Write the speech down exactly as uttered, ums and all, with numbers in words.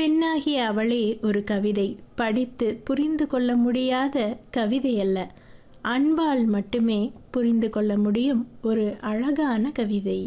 பெண்ணாகிய அவளே ஒரு கவிதை. படித்து புரிந்து கொள்ள முடியாத கவிதை அல்ல, அன்பால் மட்டுமே புரிந்து கொள்ள முடியும் ஒரு அழகான கவிதை.